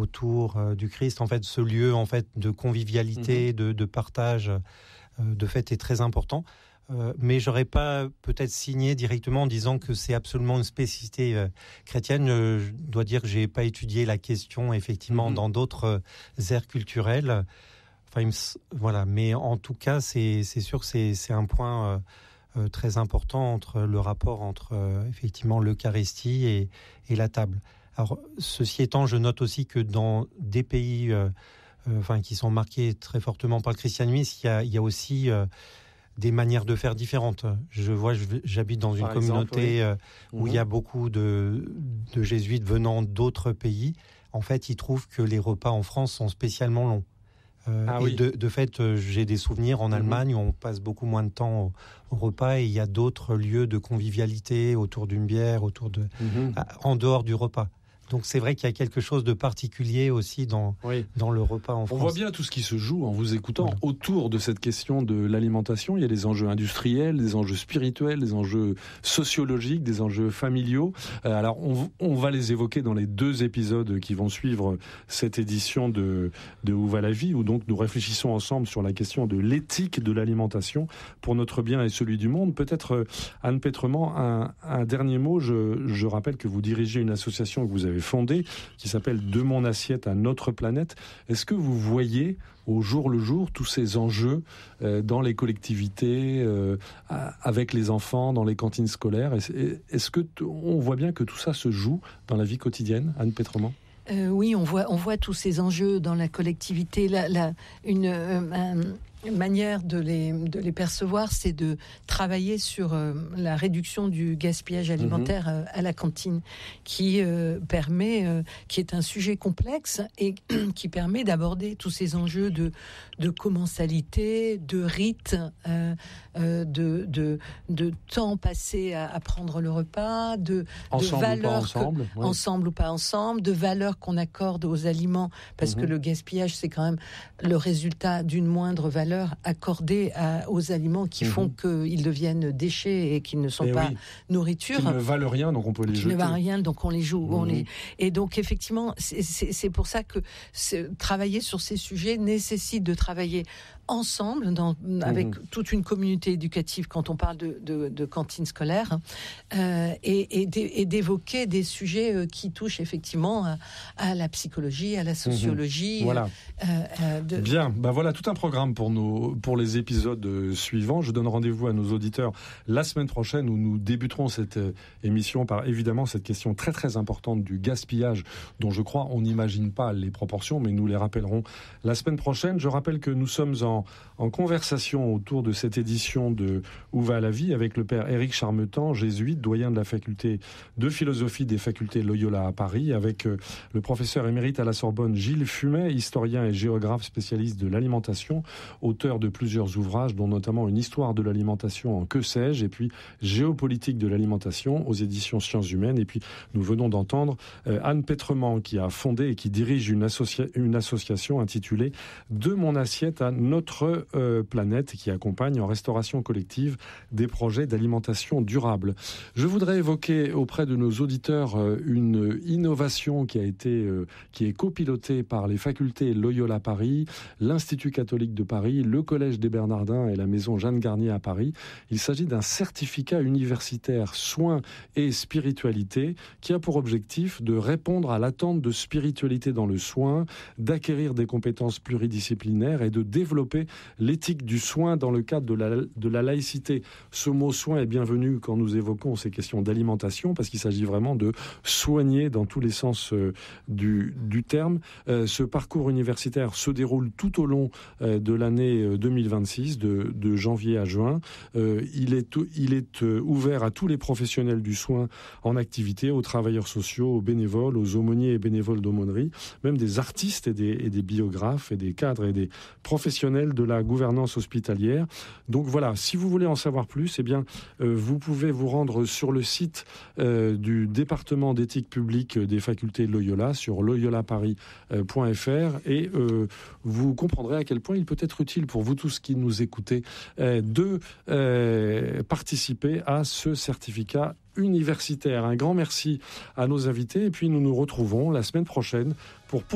autour du Christ. En fait, ce lieu en fait de convivialité, de partage, de fête est très important. Mais j'aurais pas peut-être signé directement en disant que c'est absolument une spécificité chrétienne. Je dois dire que j'ai pas étudié la question effectivement dans d'autres aires culturelles. Enfin, voilà. Mais en tout cas, c'est sûr que c'est un point très important entre le rapport entre effectivement l'Eucharistie et la table. Alors, ceci étant, je note aussi que dans des pays qui sont marqués très fortement par le christianisme, il y a aussi des manières de faire différentes. J'habite dans une communauté où il y a beaucoup de jésuites venant d'autres pays. En fait, ils trouvent que les repas en France sont spécialement longs. De fait, j'ai des souvenirs en Allemagne où on passe beaucoup moins de temps au repas et il y a d'autres lieux de convivialité autour d'une bière, en dehors du repas. Donc c'est vrai qu'il y a quelque chose de particulier aussi dans le repas en France. On voit bien tout ce qui se joue en vous écoutant autour de cette question de l'alimentation. Il y a des enjeux industriels, des enjeux spirituels, des enjeux sociologiques, des enjeux familiaux. Alors on va les évoquer dans les 2 épisodes qui vont suivre cette édition de Où va la vie, où donc nous réfléchissons ensemble sur la question de l'éthique de l'alimentation pour notre bien et celui du monde. Peut-être Anne Pétrement, un dernier mot. Je rappelle que vous dirigez une association que vous avez fondée, qui s'appelle De mon assiette à notre planète. Est-ce que vous voyez au jour le jour tous ces enjeux dans les collectivités, avec les enfants, dans les cantines scolaires? Est-ce que on voit bien que tout ça se joue dans la vie quotidienne, Anne Pétrement? Oui, on voit tous ces enjeux dans la collectivité. Une manière de les percevoir, c'est de travailler sur la réduction du gaspillage alimentaire à la cantine, qui est un sujet complexe et qui permet d'aborder tous ces enjeux de commensalité, de rites, de temps passé à prendre le repas, de valeurs ensemble ou pas ensemble, de valeurs qu'on accorde aux aliments, parce que le gaspillage, c'est quand même le résultat d'une moindre valeur accordée aux aliments qui font qu'ils deviennent déchets et qu'ils ne sont pas nourriture. Qui ne valent rien, donc on peut les jeter. Qui ne valent rien, donc on les joue. Et donc effectivement, c'est pour ça que travailler sur ces sujets nécessite de travailler ensemble, avec toute une communauté éducative quand on parle de cantine scolaire, et d'évoquer des sujets qui touchent effectivement à la psychologie, à la sociologie. Voilà. Bien, voilà tout un programme pour les épisodes suivants. Je donne rendez-vous à nos auditeurs la semaine prochaine où nous débuterons cette émission par évidemment cette question très très importante du gaspillage dont je crois on n'imagine pas les proportions, mais nous les rappellerons la semaine prochaine. Je rappelle que nous sommes en conversation autour de cette édition de Où va la vie avec le père Éric Charmetan, jésuite, doyen de la faculté de philosophie des facultés Loyola à Paris, avec le professeur émérite à la Sorbonne Gilles Fumet, historien et géographe spécialiste de l'alimentation, auteur de plusieurs ouvrages dont notamment une histoire de l'alimentation en que sais-je, et puis géopolitique de l'alimentation aux éditions Sciences Humaines. Et puis nous venons d'entendre Anne Pétrement qui a fondé et qui dirige une association intitulée De mon assiette à notre planète, qui accompagne en restauration collective des projets d'alimentation durable. Je voudrais évoquer auprès de nos auditeurs une innovation qui est copilotée par les facultés Loyola Paris, l'Institut catholique de Paris, le Collège des Bernardins et la Maison Jeanne Garnier à Paris. Il s'agit d'un certificat universitaire soins et spiritualité qui a pour objectif de répondre à l'attente de spiritualité dans le soin, d'acquérir des compétences pluridisciplinaires et de développer l'éthique du soin dans le cadre de la laïcité. Ce mot soin est bienvenu quand nous évoquons ces questions d'alimentation, parce qu'il s'agit vraiment de soigner dans tous les sens du terme. Ce parcours universitaire se déroule tout au long de l'année 2026, de janvier à juin. Il est ouvert à tous les professionnels du soin en activité, aux travailleurs sociaux, aux bénévoles, aux aumôniers et bénévoles d'aumônerie, même des artistes et des biographes et des cadres et des professionnels de la gouvernance hospitalière. Donc voilà, si vous voulez en savoir plus, vous pouvez vous rendre sur le site du département d'éthique publique des facultés Loyola, sur loyolaparis.fr, et vous comprendrez à quel point il peut être utile pour vous tous qui nous écoutez de participer à ce certificat universitaire. Un grand merci à nos invités, et puis nous nous retrouvons la semaine prochaine pour